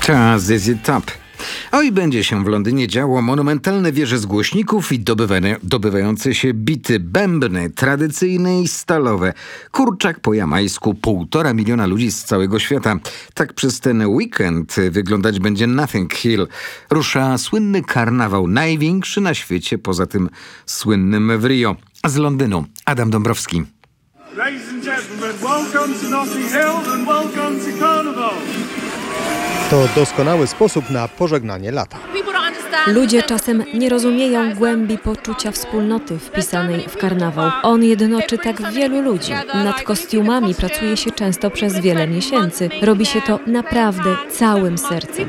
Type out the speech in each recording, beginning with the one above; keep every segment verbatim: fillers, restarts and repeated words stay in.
Ta Z Z Top. Oj, będzie się w Londynie działo. Monumentalne wieże z głośników i dobywane, dobywające się bity, bębny, tradycyjne i stalowe. Kurczak po jamańsku, półtora miliona ludzi z całego świata. Tak przez ten weekend wyglądać będzie Notting Hill. Rusza słynny karnawał, największy na świecie, poza tym słynnym w Rio. Z Londynu Adam Dąbrowski. Ladies and gentlemen, welcome to Notting Hill and welcome to Carnival. To doskonały sposób na pożegnanie lata. Ludzie czasem nie rozumieją głębi poczucia wspólnoty wpisanej w karnawał. On jednoczy tak wielu ludzi. Nad kostiumami pracuje się często przez wiele miesięcy. Robi się to naprawdę całym sercem.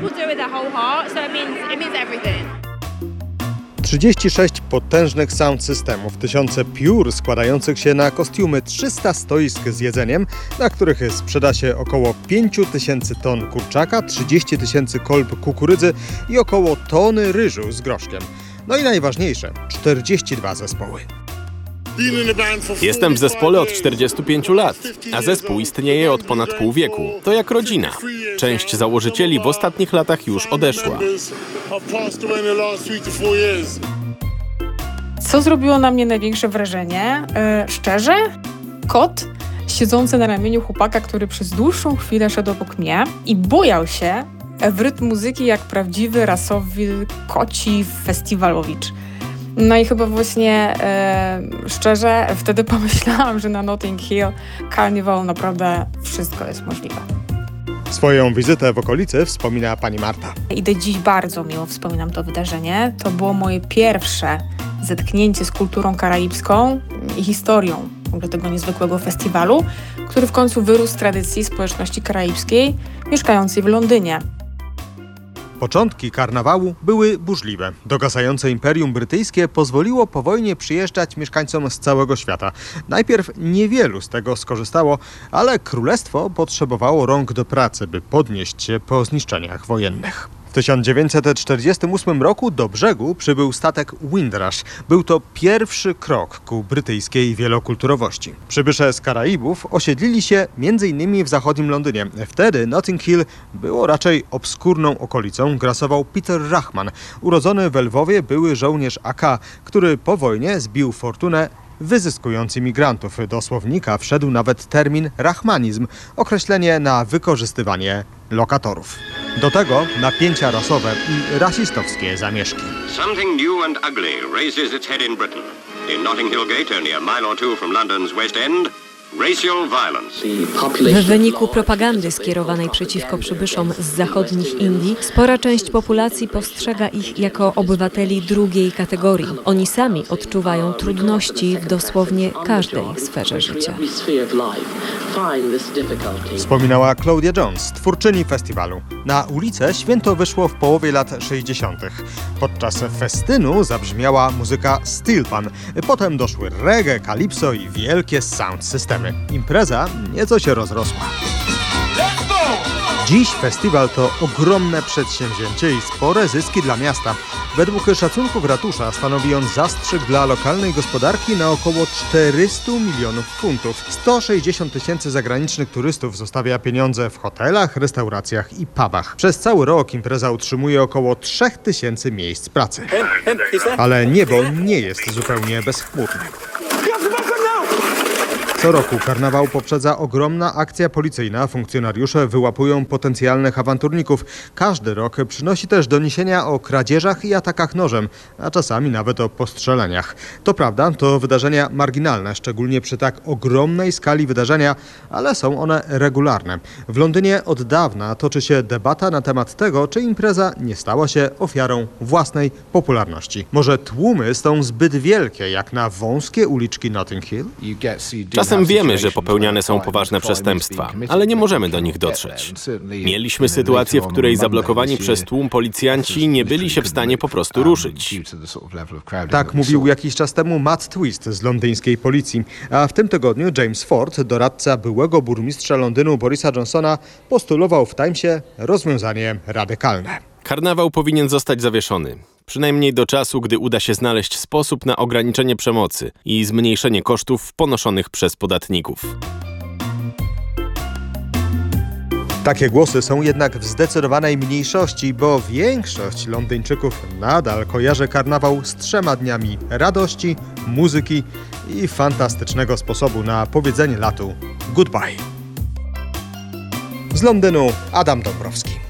trzydzieści sześć potężnych sound systemów, tysiące piór składających się na kostiumy, trzysta stoisk z jedzeniem, na których sprzeda się około pięć tysięcy ton kurczaka, trzydzieści tysięcy kolb kukurydzy i około tony ryżu z groszkiem. No i najważniejsze, czterdzieści dwa zespoły. Jestem w zespole od czterdziestu pięciu lat, a zespół istnieje od ponad pół wieku. To jak rodzina. Część założycieli w ostatnich latach już odeszła. Co zrobiło na mnie największe wrażenie? Yy, szczerze? Kot siedzący na ramieniu chłopaka, który przez dłuższą chwilę szedł obok mnie i bujał się w rytm muzyki jak prawdziwy rasowy koci festiwalowicz. No i chyba właśnie e, szczerze wtedy pomyślałam, że na Notting Hill Carnival naprawdę wszystko jest możliwe. Swoją wizytę w okolicy wspomina pani Marta. I do dziś bardzo miło wspominam to wydarzenie. To było moje pierwsze zetknięcie z kulturą karaibską i historią w ogóle tego niezwykłego festiwalu, który w końcu wyrósł z tradycji społeczności karaibskiej mieszkającej w Londynie. Początki karnawału były burzliwe. Dogasające Imperium Brytyjskie pozwoliło po wojnie przyjeżdżać mieszkańcom z całego świata. Najpierw niewielu z tego skorzystało, ale królestwo potrzebowało rąk do pracy, by podnieść się po zniszczeniach wojennych. W tysiąc dziewięćset czterdziestym ósmym roku do brzegu przybył statek Windrush. Był to pierwszy krok ku brytyjskiej wielokulturowości. Przybysze z Karaibów osiedlili się między innymi w zachodnim Londynie. Wtedy Notting Hill było raczej obskurną okolicą. Grasował Peter Rahman, urodzony w Lwowie były żołnierz A K, który po wojnie zbił fortunę wyzyskując imigrantów. Do słownika wszedł nawet termin rahmanizm, określenie na wykorzystywanie lokatorów. Do tego napięcia rasowe i rasistowskie zamieszki. Something new and ugly raises its head in Britain. In Notting Hill Gate, only a mile or two from London's West End, racial violence. W wyniku propagandy skierowanej przeciwko przybyszom z zachodnich Indii, spora część populacji postrzega ich jako obywateli drugiej kategorii. Oni sami odczuwają trudności w dosłownie każdej sferze życia. Wspominała Claudia Jones, twórczyni festiwalu. Na ulicę święto wyszło w połowie lat sześćdziesiątych. Podczas festynu zabrzmiała muzyka steel pan. Potem doszły reggae, calypso i wielkie sound systemy. Impreza nieco się rozrosła. Dziś festiwal to ogromne przedsięwzięcie i spore zyski dla miasta. Według szacunków ratusza stanowi on zastrzyk dla lokalnej gospodarki na około czterysta milionów funtów. sto sześćdziesiąt tysięcy zagranicznych turystów zostawia pieniądze w hotelach, restauracjach i pubach. Przez cały rok impreza utrzymuje około trzy tysiące miejsc pracy. Ale niebo nie jest zupełnie bezchmurne. Co roku karnawał poprzedza ogromna akcja policyjna. Funkcjonariusze wyłapują potencjalnych awanturników. Każdy rok przynosi też doniesienia o kradzieżach i atakach nożem, a czasami nawet o postrzeleniach. To prawda, to wydarzenia marginalne, szczególnie przy tak ogromnej skali wydarzenia, ale są one regularne. W Londynie od dawna toczy się debata na temat tego, czy impreza nie stała się ofiarą własnej popularności. Może tłumy są zbyt wielkie, jak na wąskie uliczki Notting Hill? Czasem wiemy, że popełniane są poważne przestępstwa, ale nie możemy do nich dotrzeć. Mieliśmy sytuację, w której zablokowani przez tłum policjanci nie byli się w stanie po prostu ruszyć. Tak mówił jakiś czas temu Matt Twist z londyńskiej policji. A w tym tygodniu James Ford, doradca byłego burmistrza Londynu Borisa Johnsona, postulował w Timesie rozwiązanie radykalne. Karnawał powinien zostać zawieszony. Przynajmniej do czasu, gdy uda się znaleźć sposób na ograniczenie przemocy i zmniejszenie kosztów ponoszonych przez podatników. Takie głosy są jednak w zdecydowanej mniejszości, bo większość Londyńczyków nadal kojarzy karnawał z trzema dniami radości, muzyki i fantastycznego sposobu na powiedzenie latu goodbye. Z Londynu Adam Dąbrowski.